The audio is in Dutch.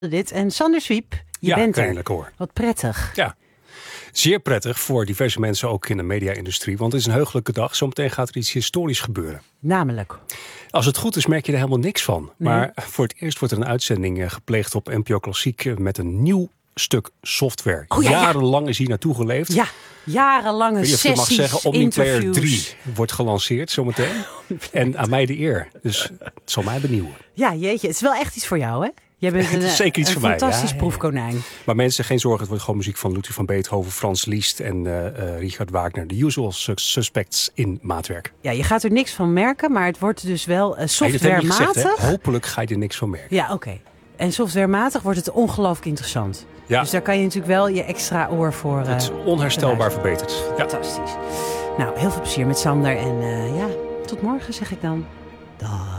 Dit. En Sander Zwiep, je bent er. Eindelijk hoor. Wat prettig. Ja, zeer prettig voor diverse mensen ook in de media-industrie. Want het is een heugelijke dag. Zometeen gaat er iets historisch gebeuren. Namelijk? Als het goed is merk je er helemaal niks van. Nee. Maar voor het eerst wordt er een uitzending gepleegd op NPO Klassiek met een nieuw stuk software. Oh, ja. Jarenlang is hier naartoe geleefd. Ja, jarenlange Weet je of je sessies, mag zeggen, Omniplayer interviews. 3 wordt gelanceerd zometeen. En aan mij de eer. Dus het zal mij benieuwen. Ja, jeetje. Het is wel echt iets voor jou, hè? Jij bent Het is zeker iets een voor mij, fantastisch ja. proefkonijn. Maar mensen, geen zorgen. Het wordt gewoon muziek van Ludwig van Beethoven, Frans Liszt en Richard Wagner. The Usual Suspects in maatwerk. Ja, je gaat er niks van merken, maar het wordt dus wel Nee, dat heb je softwarematig. gezegd, hè? Hopelijk ga je er niks van merken. Ja, oké. En softwarematig wordt het ongelooflijk interessant. Ja. Dus daar kan je natuurlijk wel je extra oor voor Het is onherstelbaar verbeterd. Ja. Fantastisch. Nou, heel veel plezier met Sander. En tot morgen zeg ik dan. Dag.